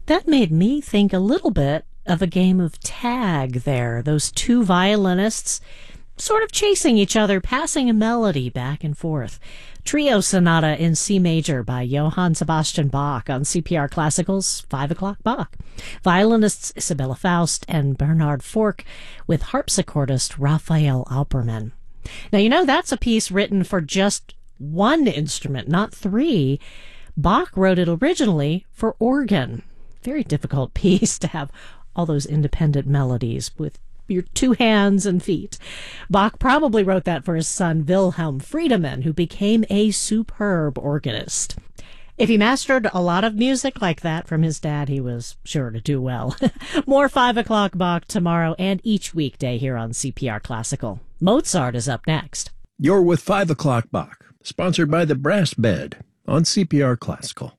That made me think a little bit of a game of tag there. Those two violinists sort of chasing each other, passing a melody back and forth. Trio Sonata in C major by Johann Sebastian Bach on CPR Classical's 5 o'clock Bach. Violinists Isabella Faust and Bernhard Fork with harpsichordist Raphael Alperman. Now, you know, that's a piece written for just one instrument, not three. Bach wrote it originally for organ. Very difficult piece to have all those independent melodies with your two hands and feet. Bach probably wrote that for his son Wilhelm Friedemann, who became a superb organist. If he mastered a lot of music like that from his dad, he was sure to do well. More 5 o'clock Bach tomorrow and each weekday here on CPR Classical. Mozart is up next. You're with 5 o'clock Bach, sponsored by the Brass Bed on CPR Classical.